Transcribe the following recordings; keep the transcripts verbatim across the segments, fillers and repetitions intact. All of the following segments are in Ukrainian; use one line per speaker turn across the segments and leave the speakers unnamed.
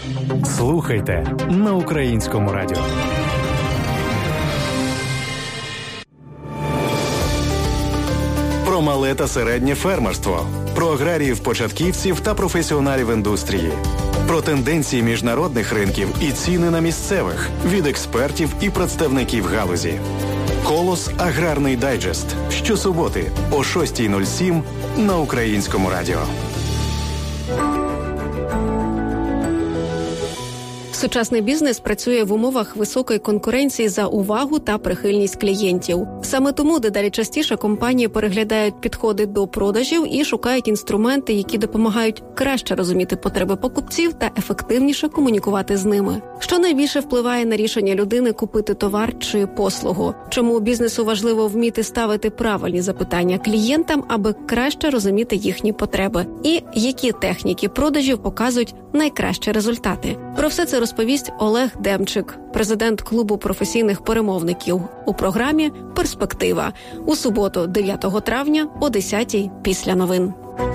Слухайте на Українському радіо. Про мале та середнє фермерство. Про аграріїв-початківців та професіоналів індустрії. Про тенденції міжнародних ринків і ціни на місцевих від експертів і представників галузі. «Колос. Аграрний дайджест». Щосуботи о шостій нуль сім на Українському радіо.
Сучасний бізнес працює в умовах високої конкуренції за увагу та прихильність клієнтів. Саме тому дедалі частіше компанії переглядають підходи до продажів і шукають інструменти, які допомагають краще розуміти потреби покупців та ефективніше комунікувати з ними. Що найбільше впливає на рішення людини купити товар чи послугу? Чому бізнесу важливо вміти ставити правильні запитання клієнтам, аби краще розуміти їхні потреби? І які техніки продажів показують найкращі результати? Про все це розповість Олег Демчик, президент клубу професійних перемовників, у програмі «Перспектива» у суботу, дев'ятого травня о десятій після новин.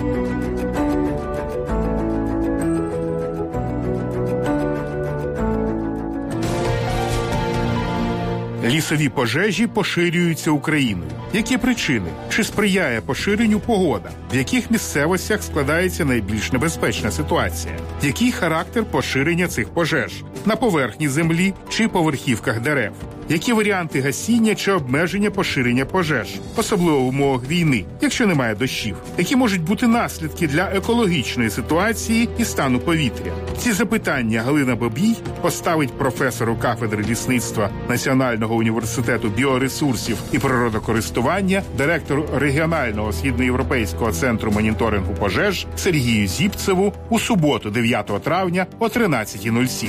Лісові пожежі поширюються Україною. Які причини? Чи сприяє поширенню погода? В яких місцевостях складається найбільш небезпечна ситуація? Який характер поширення цих пожеж? На поверхні землі чи по верхівках дерев? Які варіанти гасіння чи обмеження поширення пожеж, особливо в умовах війни, якщо немає дощів? Які можуть бути наслідки для екологічної ситуації і стану повітря? Ці запитання Галина Бабій поставить професору кафедри лісництва Національного університету біоресурсів і природокористування, директору регіонального східноєвропейського центру моніторингу пожеж Сергію Зібцеву у суботу, дев'ятого травня о тринадцятій нуль сім.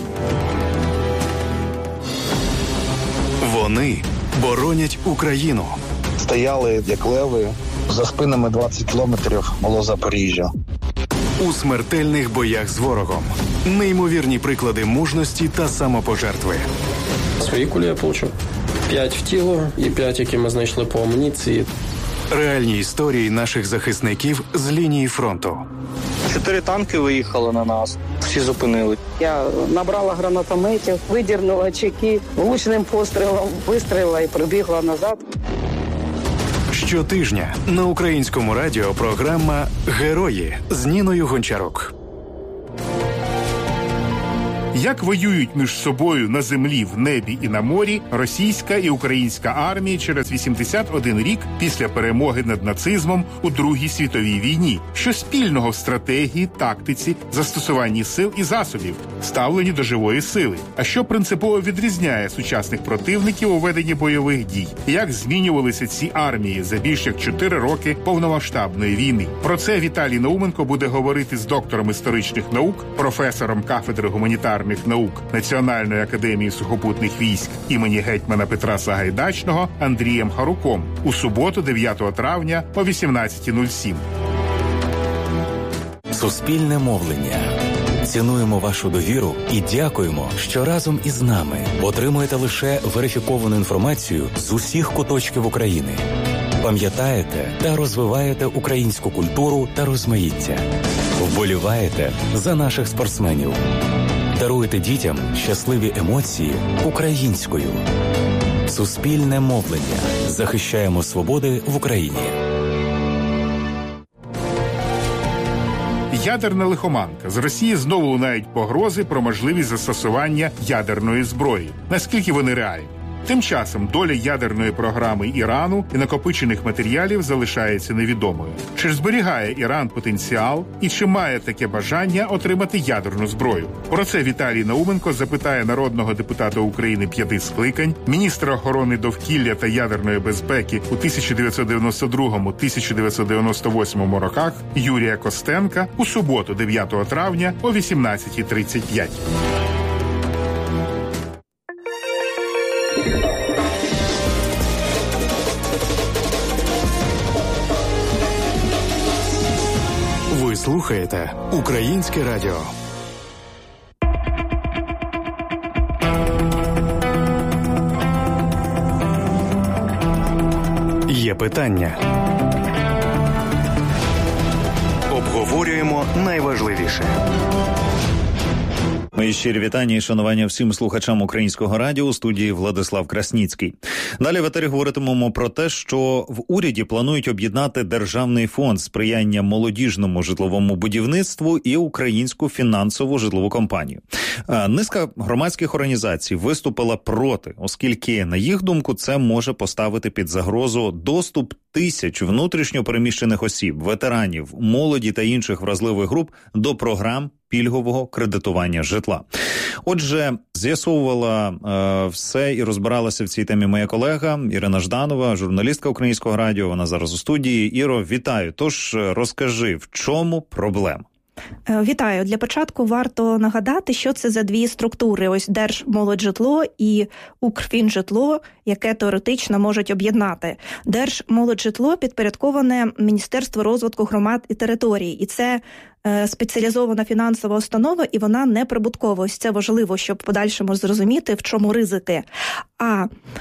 Вони боронять Україну.
Стояли, як леви, за спинами двадцять кілометрів малого Запоріжжя.
У смертельних боях з ворогом. Неймовірні приклади мужності та самопожертви.
Свої кулі я отримав. П'ять в тіло і п'ять, які ми знайшли по амуніції.
Реальні історії наших захисників з лінії фронту.
Чотири танки виїхали на нас, всі зупинили.
Я набрала гранатометів, видірнула чеки, влучним пострілом вистрілила і прибігла назад.
Щотижня на Українському радіо програма «Герої» з Ніною Гончарук.
Як воюють між собою на землі, в небі і на морі російська і українська армії через вісімдесят один рік після перемоги над нацизмом у Другій світовій війні? Що спільного в стратегії, тактиці, застосуванні сил і засобів, ставленні до живої сили? А що принципово відрізняє сучасних противників у веденні бойових дій? Як змінювалися ці армії за більш як чотири роки повномасштабної війни? Про це Віталій Науменко буде говорити з доктором історичних наук, професором кафедри гуманітарних наук Національної академії сухопутних військ імені гетьмана Петра Сагайдачного Андрієм Харуком у суботу, дев'ятого травня о вісімнадцятій нуль сім.
Суспільне мовлення. Цінуємо вашу довіру і дякуємо, що разом із нами отримуєте лише верифіковану інформацію з усіх куточків України. Пам'ятаєте та розвиваєте українську культуру та розмаїття. Вболіваєте за наших спортсменів. Даруйте дітям щасливі емоції українською. Суспільне мовлення. Захищаємо свободи в Україні.
Ядерна лихоманка. З Росії знову лунають погрози про можливість застосування ядерної зброї. Наскільки вони реальні? Тим часом доля ядерної програми Ірану і накопичених матеріалів залишається невідомою. Чи ж зберігає Іран потенціал і чи має таке бажання отримати ядерну зброю? Про це Віталій Науменко запитає народного депутата України п'яти скликань, міністра охорони довкілля та ядерної безпеки у тисяча дев'ятсот дев'яносто другому - тисяча дев'ятсот дев'яносто восьмому роках Юрія Костенка у суботу, дев'ятого травня о вісімнадцятій тридцять п'ять.
Ви слухаєте Українське радіо. Є питання. Обговорюємо найважливіше.
Мої щирі вітання і шанування всім слухачам Українського радіо, у студії Владислав Красніцький. Далі в етері говоритимемо про те, що в уряді планують об'єднати Державний фонд сприяння молодіжному житловому будівництву і Українську фінансову житлову компанію. Низка громадських організацій виступила проти, оскільки, на їх думку, це може поставити під загрозу доступ тисяч внутрішньо переміщених осіб, ветеранів, молоді та інших вразливих груп до програм пільгового кредитування житла. Отже, з'ясовувала е, все і розбиралася в цій темі моя колега Ірина Жданова, журналістка Українського радіо. Вона зараз у студії. Іро, вітаю. Тож розкажи, в чому проблема?
Вітаю. Для початку варто нагадати, що це за дві структури. Ось Держмолоджитло і Укрфінжитло, яке теоретично можуть об'єднати. Держмолоджитло підпорядковане Міністерству розвитку громад і територій. І це спеціалізована фінансова установа, і вона не прибуткова. Ось це важливо, щоб в подальшому зрозуміти, в чому ризики. А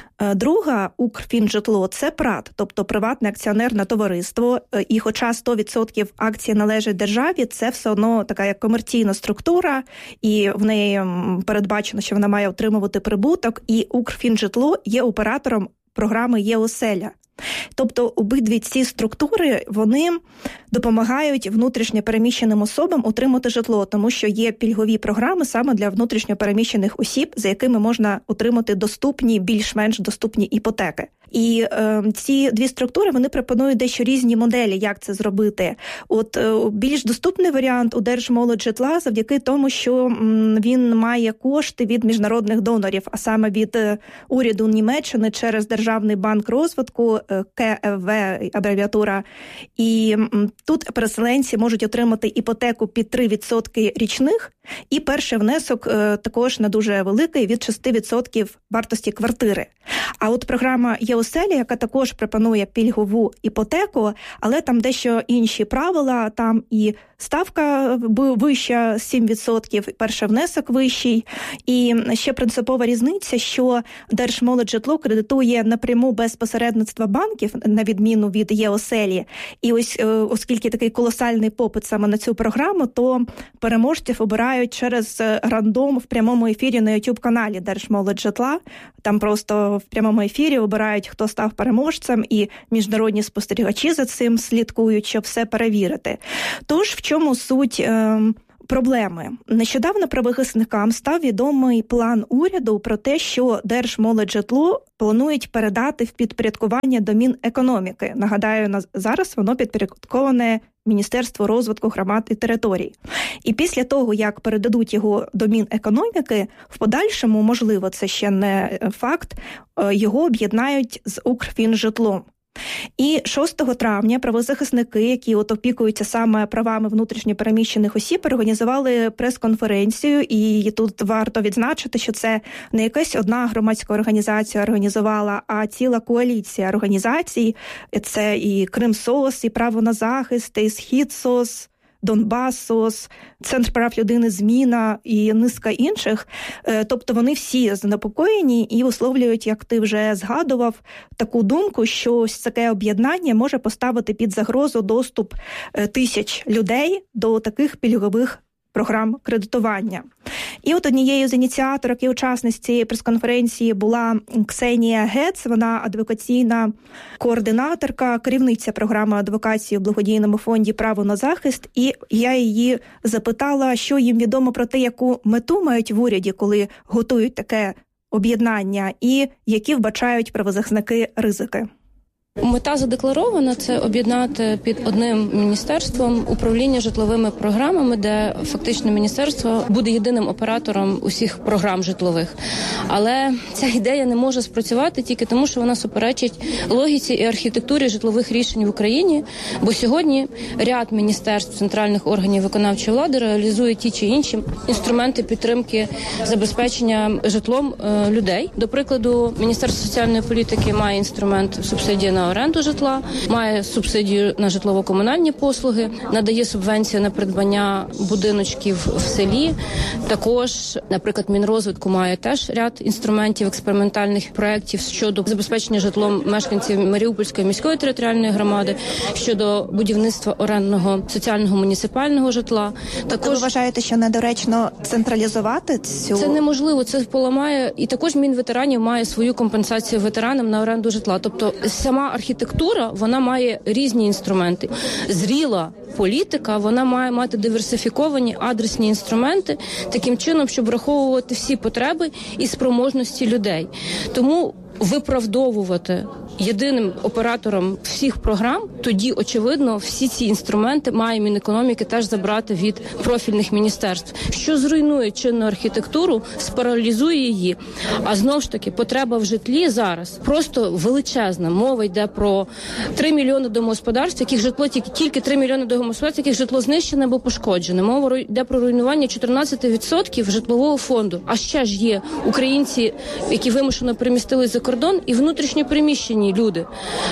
друга, Укрфінжитло, це ПРАТ, тобто приватне акціонерне товариство. І хоча сто відсотків акцій належать державі, це все одно така як комерційна структура, і в неї передбачено, що вона має отримувати прибуток. І Укрфінжитло є оператором програми «Є-оселя». Тобто обидві ці структури, вони допомагають внутрішньо переміщеним особам отримати житло, тому що є пільгові програми саме для внутрішньо переміщених осіб, за якими можна отримати доступні, більш-менш доступні іпотеки. І е, ці дві структури, вони пропонують дещо різні моделі, як це зробити. От е, більш доступний варіант у Держмолоджитла завдяки тому, що м, він має кошти від міжнародних донорів, а саме від е, уряду Німеччини через Державний банк розвитку, е, ке еф ве, абревіатура. І м, тут переселенці можуть отримати іпотеку під три відсотки річних, і перший внесок е, також не дуже великий, від шість відсотків вартості квартири. А от програма «Є-оселя», яка також пропонує пільгову іпотеку, але там дещо інші правила, там і ставка вища, сім відсотків, перший внесок вищий. І ще принципова різниця, що Держмолоджитло кредитує напряму без посередництва банків, на відміну від «Є-оселі». І ось, оскільки такий колосальний попит саме на цю програму, то переможців обирають через рандом в прямому ефірі на YouTube-каналі Держмолоджитла. Там просто в прямому ефірі обирають, хто став переможцем, і міжнародні спостерігачі за цим слідкують, щоб все перевірити. Тож, в чому суть е, проблеми? Нещодавно правозахисникам став відомий план уряду про те, що Держмолоджитло планують передати в підпорядкування до Мінекономіки. Нагадаю, зараз воно підпорядковане Міністерство розвитку громад і територій. І після того, як передадуть його до Мінекономіки, в подальшому, можливо, це ще не факт, його об'єднають з Укрфінжитлом. І шостого травня правозахисники, які от опікуються саме правами внутрішньопереміщених осіб, організували прес-конференцію, і тут варто відзначити, що це не якась одна громадська організація організувала, а ціла коаліція організацій. Це і Кримсос, і Право на захист, і Східсос, Донбасос, Центр прав людини «Зміна» і низка інших. Тобто вони всі занепокоєні і висловлюють, як ти вже згадував, таку думку, що ось таке об'єднання може поставити під загрозу доступ тисяч людей до таких пільгових програм кредитування. І от однією з ініціаторок і учасниць цієї прес-конференції була Ксенія Гец, вона адвокаційна координаторка, керівниця програми адвокації у благодійному фонді «Право на захист», і я її запитала, що їм відомо про те, яку мету мають в уряді, коли готують таке об'єднання, і які вбачають правозахисники ризики.
Мета задекларована – це об'єднати під одним міністерством управління житловими програмами, де фактично міністерство буде єдиним оператором усіх програм житлових. Але ця ідея не може спрацювати тільки тому, що вона суперечить логіці і архітектурі житлових рішень в Україні, бо сьогодні ряд міністерств, центральних органів виконавчої влади реалізують ті чи інші інструменти підтримки забезпечення житлом е, людей. До прикладу, Міністерство соціальної політики має інструмент субсидії на оренду житла, має субсидію на житлово-комунальні послуги, надає субвенцію на придбання будиночків в селі Також, наприклад, Мінрозвитку має теж ряд інструментів, експериментальних проєктів щодо забезпечення житлом мешканців Маріупольської міської територіальної громади, щодо будівництва орендного соціального муніципального житла.
Також ви вважаєте, що недоречно централізувати цю?
Це неможливо, це поламає. І також Мінветеранів має свою компенсацію ветеранам на оренду житла. Тобто сама архітектура, вона має різні інструменти. Зріла політика, вона має мати диверсифіковані адресні інструменти, таким чином, щоб враховувати всі потреби і спроможності людей. Тому виправдовувати єдиним оператором всіх програм, тоді, очевидно, всі ці інструменти має Мінекономіки теж забрати від профільних міністерств, що зруйнує чинну архітектуру, спаралізує її. А знову ж таки, потреба в житлі зараз просто величезна. Мова йде про три мільйони домогосподарств, яких житло, тільки, тільки три мільйони домогосподарств, яких житло знищене або пошкоджене. Мова йде про руйнування чотирнадцять відсотків житлового фонду. А ще ж є українці, які вимушено перемістились за кордон, і внутрішньо переміщені люди.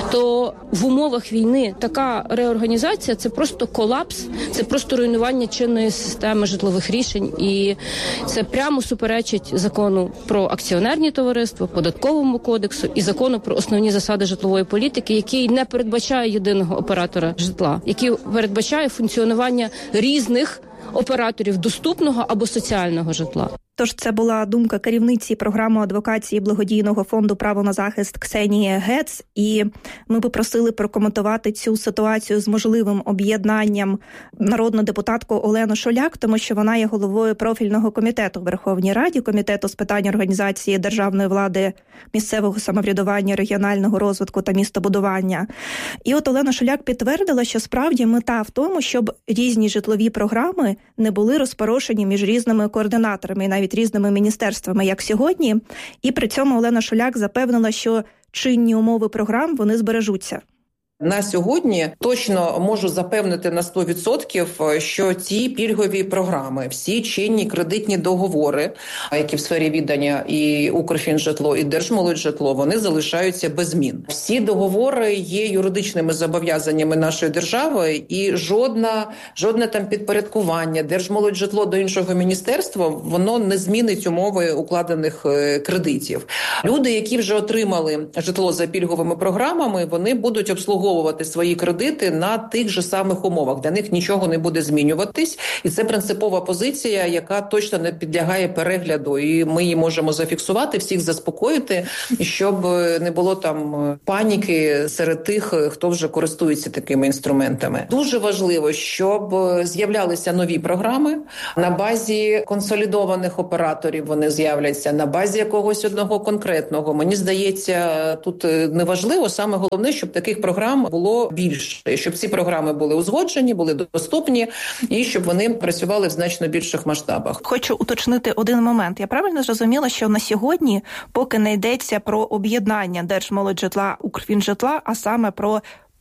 То в умовах війни така реорганізація – це просто колапс, це просто руйнування чинної системи житлових рішень. І це прямо суперечить закону про акціонерні товариства, податковому кодексу і закону про основні засади житлової політики, який не передбачає єдиного оператора житла, який передбачає функціонування різних операторів доступного або соціального житла.
Тож це була думка керівниці програми адвокації благодійного фонду «Право на захист» Ксенії Гец. І ми попросили прокоментувати цю ситуацію з можливим об'єднанням народну депутатку Олену Шуляк, тому що вона є головою профільного комітету в Верховній Раді, комітету з питань організації державної влади, місцевого самоврядування, регіонального розвитку та містобудування. І от Олена Шуляк підтвердила, що справді мета в тому, щоб різні житлові програми не були розпорошені між різними координаторами і навіть від різними міністерствами, як сьогодні. І при цьому Олена Шуляк запевнила, що чинні умови програм, вони збережуться.
На сьогодні точно можу запевнити на сто відсотків, що ці пільгові програми, всі чинні кредитні договори, які в сфері віддання і Укрфінжитло, і Держмолоджитло, вони залишаються без змін. Всі договори є юридичними зобов'язаннями нашої держави, і жодна, жодне там підпорядкування Держмолоджитло до іншого міністерства, воно не змінить умови укладених кредитів. Люди, які вже отримали житло за пільговими програмами, вони будуть обслуговувати свої кредити на тих же самих умовах. Для них нічого не буде змінюватись. І це принципова позиція, яка точно не підлягає перегляду. І ми її можемо зафіксувати, всіх заспокоїти, щоб не було там паніки серед тих, хто вже користується такими інструментами. Дуже важливо, щоб з'являлися нові програми. На базі консолідованих операторів вони з'являться, на базі якогось одного конкретного. Мені здається, тут не важливо, саме головне, щоб таких програм було більше, щоб ці програми були узгоджені, були доступні і щоб вони працювали в значно більших масштабах.
Хочу уточнити один момент. Я правильно зрозуміла, що на сьогодні поки не йдеться про об'єднання Держмолоджитла, Укрфінжитла, а саме про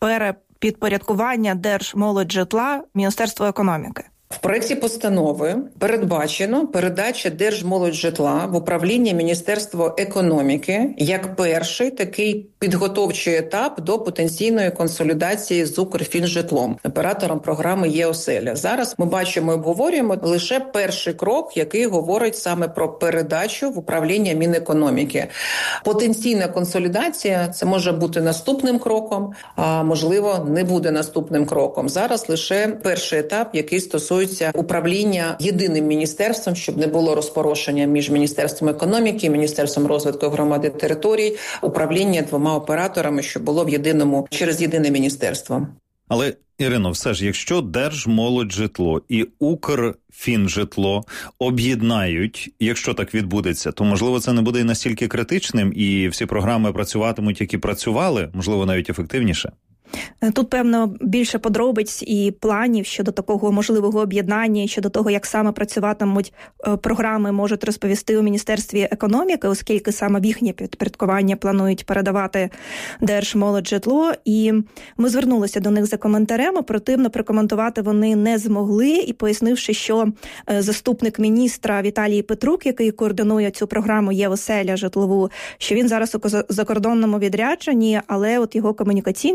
перепідпорядкування Держмолоджитла Міністерству економіки?
В проєкті постанови передбачено передача Держмолоджитла в управління Міністерства економіки як перший такий підготовчий етап до потенційної консолідації з Укрфінжитлом, оператором програми «Є-оселя». Зараз ми бачимо і обговорюємо лише перший крок, який говорить саме про передачу в управління Мінекономіки. Потенційна консолідація – це може бути наступним кроком, а можливо не буде наступним кроком. Зараз лише перший етап, який стосується управління єдиним міністерством, щоб не було розпорошення між Міністерством економіки, Міністерством розвитку громади територій, управління двома операторами, щоб було в єдиному, через єдине міністерство.
Але, Ірино, все ж, якщо Держмолоджитло і Укрфінжитло об'єднають, якщо так відбудеться, то, можливо, це не буде і настільки критичним, і всі програми працюватимуть, які працювали, можливо, навіть ефективніше?
Тут, певно, більше подробиць і планів щодо такого можливого об'єднання, щодо того, як саме працюватимуть програми, можуть розповісти у Міністерстві економіки, оскільки саме в їхнє підпорядкування планують передавати Держмолоджитло. І ми звернулися до них за коментарем, оперативно прокоментувати вони не змогли, і пояснивши, що заступник міністра Віталій Петрук, який координує цю програму «Є-оселя» житлову, що він зараз у закордонному відрядженні, але от його комунікаційниця, з якою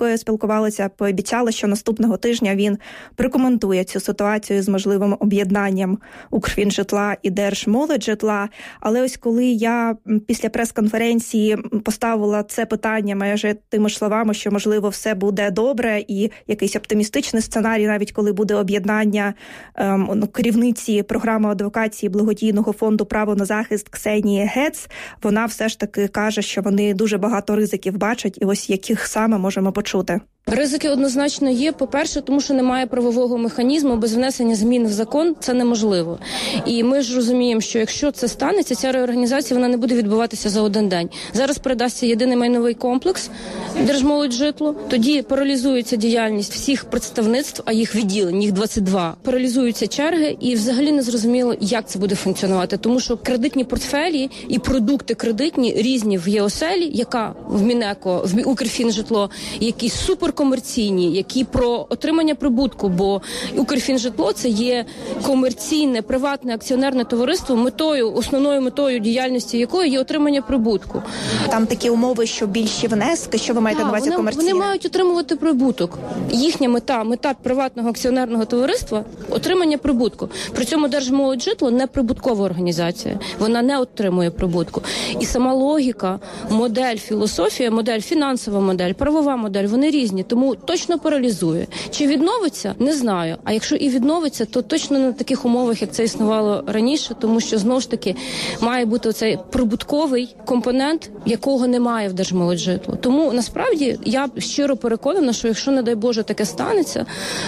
якою я спілкувалася, пообіцяла, що наступного тижня він прокоментує цю ситуацію з можливим об'єднанням Укрфінжитла і Держмолоджитла. Але ось коли я після прес-конференції поставила це питання майже тими ж словами, що, можливо, все буде добре і якийсь оптимістичний сценарій, навіть коли буде об'єднання ем, керівниці програми адвокації благодійного фонду «Право на захист» Ксенії Гец, вона все ж таки каже, що вони дуже багато ризиків бачать, і ось яких саме можемо почути.
Ризики однозначно є. По-перше, тому що немає правового механізму, без внесення змін в закон це неможливо. І ми ж розуміємо, що якщо це станеться, ця реорганізація вона не буде відбуватися за один день. Зараз передасться єдиний майновий комплекс Держмолоджитлу, тоді паралізується діяльність всіх представництв, а їх відділень, їх двадцять два. Паралізуються черги і взагалі не зрозуміло, як це буде функціонувати. Тому що кредитні портфелі і продукти кредитні різні в ЄОСЕЛі, яка в Мінеко, в Укрфінжитло, які супер комерційні, які про отримання прибутку, бо Укрфінжитло – це є комерційне, приватне акціонерне товариство, метою, основною метою діяльності якої є отримання прибутку.
Там такі умови, що більші внески, що ви маєте на увазі комерційне?
Вони мають отримувати прибуток. Їхня мета, мета приватного акціонерного товариства – отримання прибутку. При цьому Держмолоджитло – не прибуткова організація. Вона не отримує прибутку. І сама логіка, модель, філософія, модель, фінансова модель, правова модель, вони різні. Тому точно паралізує. Чи відновиться? Не знаю. А якщо і відновиться, то точно не на таких умовах, як це існувало раніше, тому що, знову ж таки, має бути оцей прибутковий компонент, якого немає в Держмолоджитлу. Тому, насправді, я щиро переконана, що якщо, не дай Боже, таке станеться,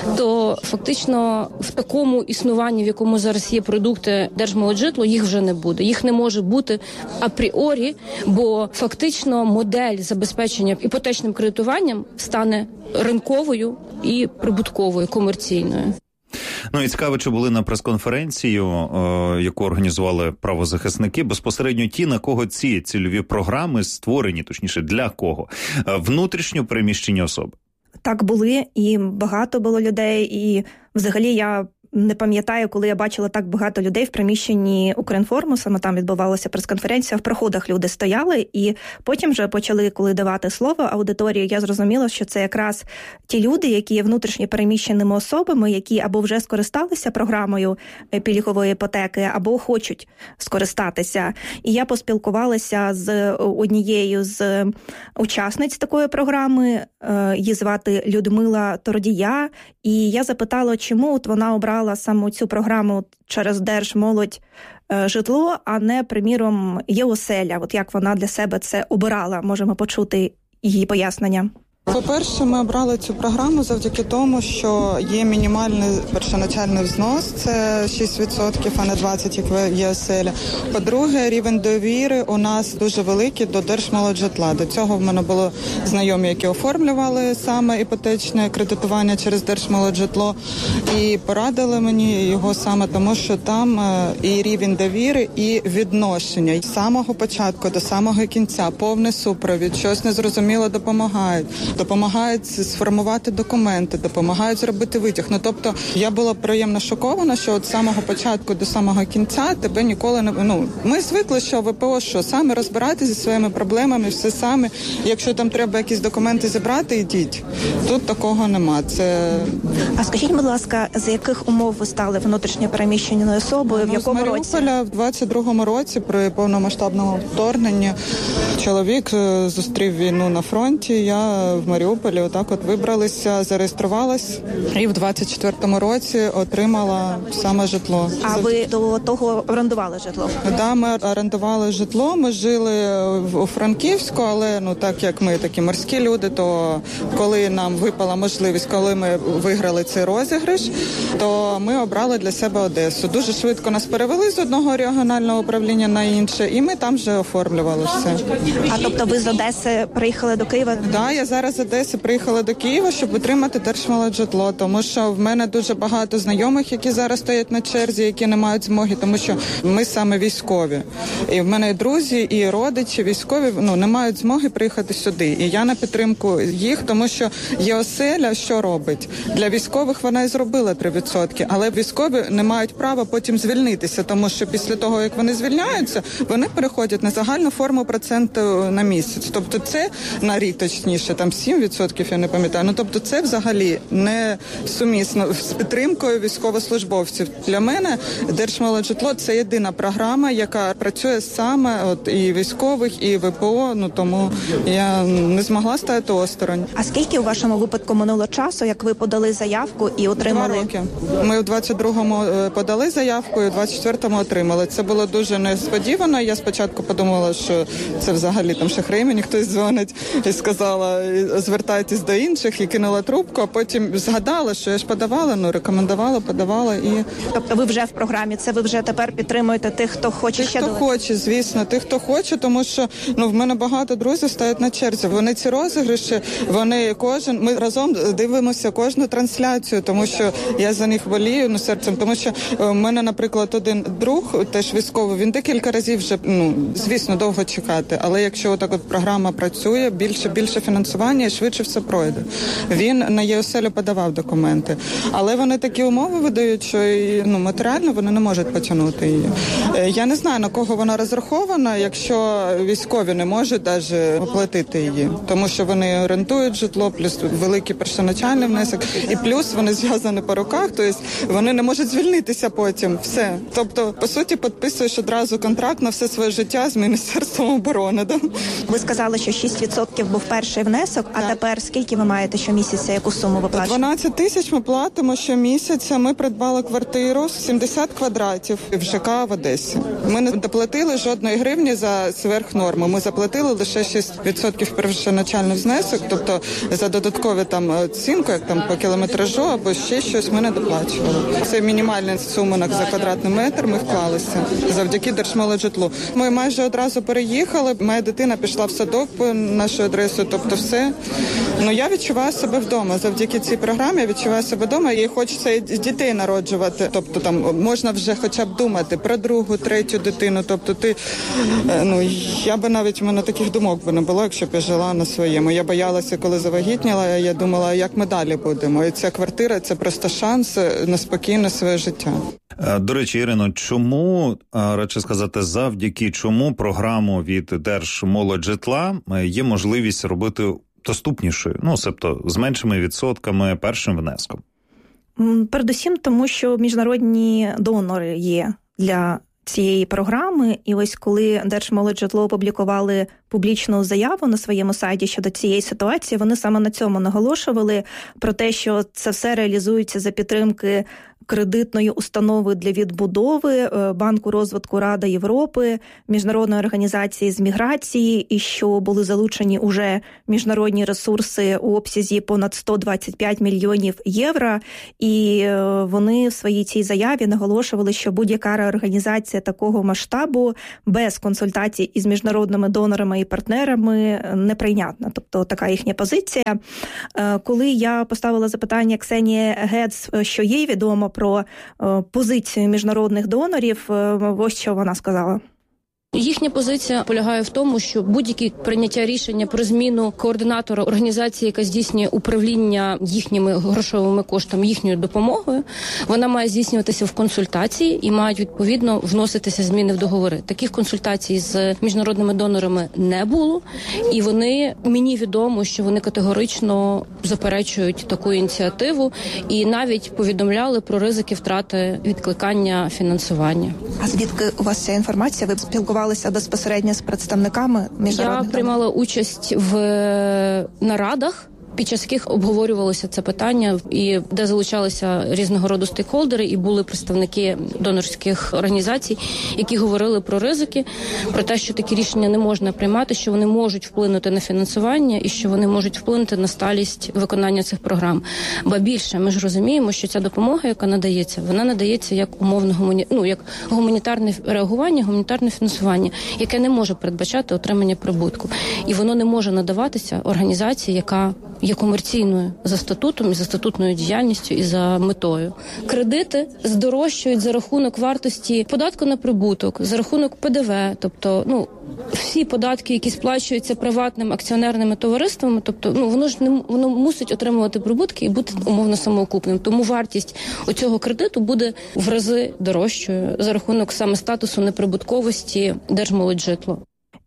то фактично в такому існуванні, в якому зараз є продукти Держмолоджитлу, їх вже не буде. Їх не може бути апріорі, бо фактично модель забезпечення іпотечним кредитуванням стане ринковою і прибутковою, комерційною.
Ну і цікаво, чи були на прес-конференцію, е, яку організували правозахисники, безпосередньо ті, на кого ці цільові програми створені, точніше, для кого? Е, внутрішньо переміщені особи.
Так, були, і багато було людей, і взагалі я не пам'ятаю, коли я бачила так багато людей в приміщенні Укрінформу, саме там відбувалася прес-конференція, в проходах люди стояли, і потім вже почали, коли давати слово аудиторії, я зрозуміла, що це якраз ті люди, які є внутрішньо переміщеними особами, які або вже скористалися програмою пільгової іпотеки, або хочуть скористатися. І я поспілкувалася з однією з учасниць такої програми, її звати Людмила Тордія, і я запитала, чому от вона обрала саме цю програму через Держмолоджитло, а не, приміром, ЄОСЕЛя. От як вона для себе це обирала, можемо почути її пояснення.
По-перше, ми обрали цю програму завдяки тому, що є мінімальний першоначальний взнос, це шість відсотків, а не двадцять відсотків, як в ЄОСЕЛі. По-друге, рівень довіри у нас дуже великий до Держмолоджитла. До цього в мене були знайомі, які оформлювали саме іпотечне кредитування через Держмолоджитло, і порадили мені його саме тому, що там і рівень довіри, і відношення. З самого початку до самого кінця повний супровід, щось незрозуміло допомагають. Допомагають сформувати документи, допомагають зробити витяг. Ну, тобто, я була приємно шокована, що від самого початку до самого кінця тебе ніколи не... Ну, ми звикли, що ВПО, що самі розбирати зі своїми проблемами, все самі. Якщо там треба якісь документи зібрати, йдіть. Тут такого нема. Це...
А скажіть, будь ласка, з яких умов ви стали внутрішньо переміщеною особою,
ну,
в якому році?
З Маріуполя в двадцять другому році при повномасштабному вторгненні чоловік зустрів війну на фронті, я в Маріуполі отак от вибралися, зареєструвалась і в двадцять четвертому році отримала саме житло.
А ви до того орендували житло?
Так, да, ми орендували житло, ми жили у Франківську, але ну так як ми такі морські люди, то коли нам випала можливість, коли ми виграли цей розіграш, то ми обрали для себе Одесу. Дуже швидко нас перевели з одного регіонального управління на інше, і ми там вже оформлювали все.
А тобто ви з Одеси приїхали до Києва?
Так, да, я зараз з Одеси приїхала до Києва, щоб отримати Держмолоджитло, тому що в мене дуже багато знайомих, які зараз стоять на черзі, які не мають змоги, тому що ми саме військові. І в мене і друзі, і родичі військові, ну, не мають змоги приїхати сюди. І я на підтримку їх, тому що ЄОСЕЛя що робить? Для військових вона і зробила три відсотки, але військові не мають права потім звільнитися, тому що після того, як вони звільняються, вони переходять на загальну форму проценту на місяць. Тобто це на рік, точніше, там сім відсотків, я не пам'ятаю. Ну, тобто це взагалі не сумісно з підтримкою військовослужбовців. Для мене Держмолоджитло – це єдина програма, яка працює саме от і військових, і ВПО, ну тому я не змогла стати осторонь.
А скільки у вашому випадку минуло часу, як ви подали заявку і отримали?
Два роки. Ми в двадцять другому подали заявку і в двадцять четвертому отримали. Це було дуже несподівано. Я спочатку подумала, що це взагалі там шахраї, мені хтось дзвонить і сказала, звертайтесь до інших, і кинула трубку, а потім згадала, що я ж подавала, ну рекомендувала, подавала і...
Тобто ви вже в програмі, це ви вже тепер підтримуєте тих, хто хоче
тих,
ще
хто
долати?
хоче, звісно, тих, хто хоче, тому що ну в мене багато друзів стоять на черзі. Вони ці розіграші, вони кожен, ми разом дивимося кожну трансляцію, тому що я за них болію, ну, серцем, тому що в мене, наприклад, один друг, теж військовий, він декілька разів вже, ну, звісно, довго чекати, але якщо отак от програма працює, більше, більше фінансування і швидше все пройде. Він на ЄОСЕЛю подавав документи, але вони такі умови видають, що ну, матеріально вони не можуть потягнути її. Я не знаю, на кого вона розрахована, якщо військові не можуть навіть оплатити її, тому що вони орендують житло, плюс великий першоначальний внесок, і плюс вони зв'язані по руках, тобто вони не можуть звільнитися потім. Все. Тобто, по суті, підписуєш одразу контракт на все своє життя з Міністерством оборони. Да?
Ви сказали, що шість відсотків був перший внесок, а так. Тепер скільки ви маєте щомісяця, яку суму ви платите?
дванадцять тисяч ми платимо щомісяця. Ми придбали квартиру сімдесят квадратів в ЖК в Одесі. Ми не доплатили жодної гривні за сверхнорму. Ми заплатили лише шість відсотків першоначальний внесок, тобто за додаткові там оцінку, як там по кілометражу або ще щось, ми не доплачували. Це мінімальна сума за квадратний метр, ми вклалися завдяки Держмолоджитлу. Ми майже одразу переїхали, моя дитина пішла в садок по нашу адресу, тобто все. Ну, я відчуваю себе вдома. Завдяки цій програмі я відчуваю себе вдома, і хочеться і дітей народжувати. Тобто там можна вже хоча б думати про другу, третю дитину. Тобто ти, ну, я би навіть, у мене таких думок би не було, якщо б я жила на своєму. Я боялася, коли завагітніла, я думала, як ми далі будемо. І ця квартира – це просто шанс на спокійне своє життя.
До речі, Ірино, чому, радше сказати, завдяки чому програму від Держмолоджитла є можливість робити доступнішою, ну, себто з меншими відсотками, першим внеском?
Передусім тому, що міжнародні донори є для цієї програми, і ось коли Держмолоджитло опублікували публічну заяву на своєму сайті щодо цієї ситуації, вони саме на цьому наголошували про те, що це все реалізується за підтримки кредитної установи для відбудови, Банку розвитку Рада Європи, Міжнародної організації з міграції, і що були залучені уже міжнародні ресурси у обсязі понад сто двадцять п'ять мільйонів євро. І вони в своїй цій заяві наголошували, що будь-яка реорганізація такого масштабу без консультацій із міжнародними донорами і партнерами неприйнятна. Тобто така їхня позиція. Коли я поставила запитання Ксенії Гец, що їй відомо про позицію міжнародних донорів, ось що вона сказала.
Їхня позиція полягає в тому, що будь-які прийняття рішення про зміну координатора організації, яка здійснює управління їхніми грошовими коштами, їхньою допомогою, вона має здійснюватися в консультації і мають відповідно вноситися зміни в договори. Таких консультацій з міжнародними донорами не було, і вони, мені відомо, що вони категорично заперечують таку ініціативу і навіть повідомляли про ризики втрати відкликання фінансування.
А звідки у вас ця інформація? Ви спілкувалися безпосередньо з представниками міжнародних?
Я приймала участь в нарадах, під час яких обговорювалося це питання, і де залучалися різного роду стейкхолдери, і були представники донорських організацій, які говорили про ризики, про те, що такі рішення не можна приймати, що вони можуть вплинути на фінансування і що вони можуть вплинути на сталість виконання цих програм. Ба більше, ми ж розуміємо, що ця допомога, яка надається, вона надається як умовно гумані... ну, як гуманітарне реагування, гуманітарне фінансування, яке не може передбачати отримання прибутку. І воно не може надаватися організації, яка є комерційною за статутом і за статутною діяльністю і за метою. Кредити здорожчують за рахунок вартості податку на прибуток, за рахунок Пе Де Ве, тобто, ну, всі податки, які сплачуються приватними акціонерними товариствами, тобто, ну, воно ж не воно мусить отримувати прибутки і бути умовно самоокупним. Тому вартість оцього кредиту буде в рази дорожчою за рахунок саме статусу неприбутковості Держмолоджитло.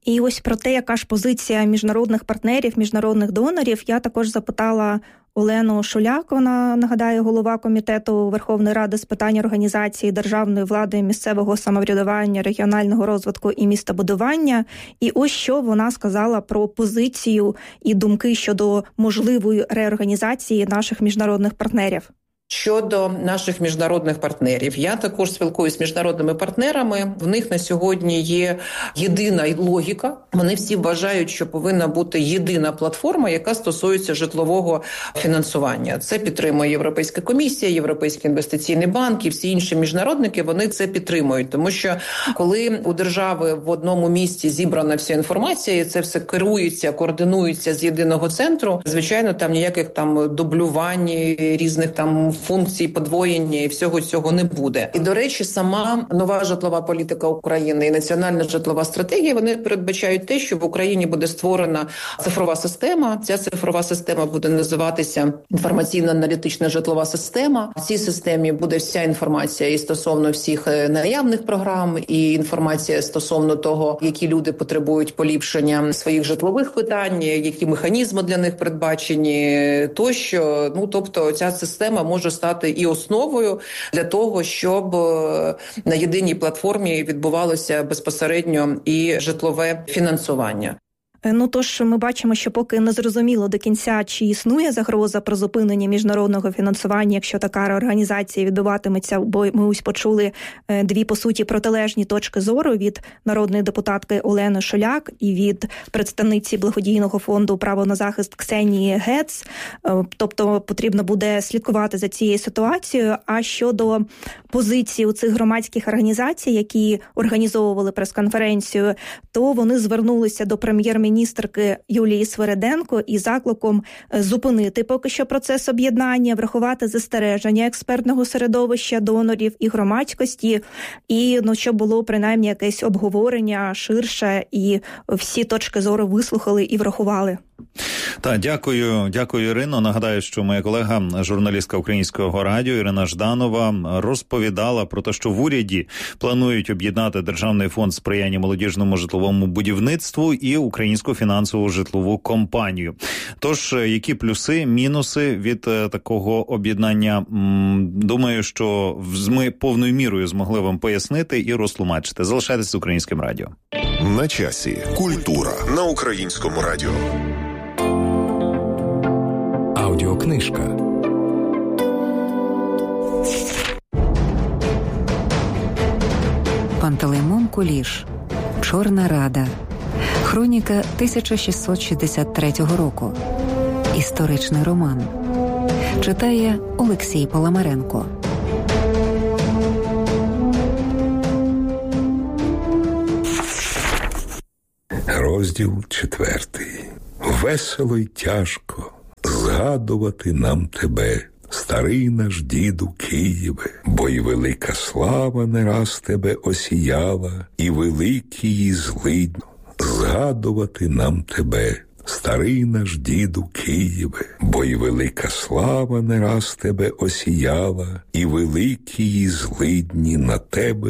І ось про те, яка ж позиція міжнародних партнерів, міжнародних донорів, я також запитала Олену Шуляк, вона, нагадаю, голова Комітету Верховної Ради з питань організації державної влади, місцевого самоврядування, регіонального розвитку і містобудування. І ось що вона сказала про позицію і думки щодо можливої реорганізації наших міжнародних партнерів.
Щодо наших міжнародних партнерів, я також спілкуюся з міжнародними партнерами. В них на сьогодні є єдина логіка. Вони всі вважають, що повинна бути єдина платформа, яка стосується житлового фінансування. Це підтримує Європейська комісія, Європейський інвестиційний банк і всі інші міжнародники, вони це підтримують. Тому що коли у держави в одному місці зібрана вся інформація, і це все керується, координується з єдиного центру, звичайно, там ніяких там дублювань, різних там функцій, подвоєння і всього цього не буде. І, до речі, сама нова житлова політика України і національна житлова стратегія, вони передбачають те, що в Україні буде створена цифрова система. Ця цифрова система буде називатися інформаційно-аналітична житлова система. В цій системі буде вся інформація і стосовно всіх наявних програм, і інформація стосовно того, які люди потребують поліпшення своїх житлових питань, які механізми для них передбачені, тощо. Ну, тобто, ця система може стати і основою для того, щоб на єдиній платформі відбувалося безпосередньо і житлове фінансування.
Ну, тож ми бачимо, що поки не зрозуміло до кінця, чи існує загроза про зупинення міжнародного фінансування, якщо така реорганізація відбуватиметься, бо ми ось почули дві, по суті, протилежні точки зору від народної депутатки Олени Шуляк і від представниці благодійного фонду «Право на захист» Ксенії Гец. Тобто потрібно буде слідкувати за цією ситуацією. А щодо позиції у цих громадських організацій, які організовували прес-конференцію, то вони звернулися до прем'єр-міністра міністерки Юлії Свириденко із закликом зупинити поки що процес об'єднання, врахувати застереження експертного середовища, донорів і громадськості, і ну, щоб було принаймні якесь обговорення ширше, і всі точки зору вислухали і врахували.
Так, дякую, дякую, Ірино. Нагадаю, що моя колега, журналістка Українського радіо Ірина Жданова, розповідала про те, що в уряді планують об'єднати Державний фонд сприяння молодіжному житловому будівництву і Українську фінансову житлову компанію. Тож, які плюси, мінуси від такого об'єднання, думаю, що ми повною мірою змогли вам пояснити і розтлумачити. Залишайтеся з Українським радіо.
На часі. Культура на Українському радіо.
Аудіокнижка. Пантелеймон Куліш. Чорна Рада. Хроніка тисяча шістсот шістдесят третього року. Історичний роман. Читає Олексій Паламаренко.
Розділ четвертий. Весело й тяжко згадувати нам тебе, старий наш діду Києве, бо й велика слава не раз тебе осіяла, і великі її злидно. Згадувати нам тебе, старий наш діду Києве, бо й велика слава не раз тебе осіяла, і великі її злидні на тебе